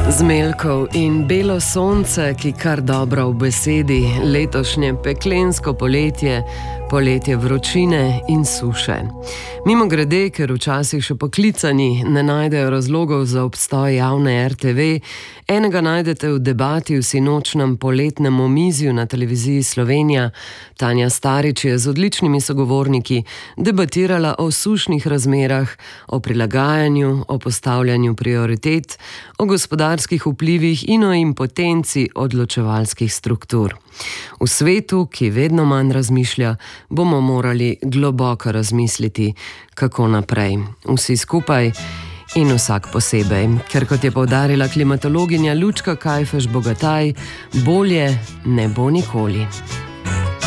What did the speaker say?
Zmeljkov in belo sonce, ki kar dobro v besedi, letošnje peklensko poletje, poletje vročine in suše. Mimogrede, ker včasih še poklicani ne najdejo razlogov za obstoj javne RTV, enega najdete v debati v sinočnem poletnem omizju na televiziji Slovenija. Tanja Starič je z odličnimi sogovorniki debatirala o sušnih razmerah, o prilagajanju, o postavljanju prioritet, o gospodarskih vplivih in o impotenci odločevalskih struktur. V svetu, ki vedno manj razmišlja, bomo morali globoko razmisliti, kako naprej. Vsi skupaj in vsak posebej. Ker kot je poudarila klimatologinja Lučka Kajfež Bogataj, bolje ne bo nikoli.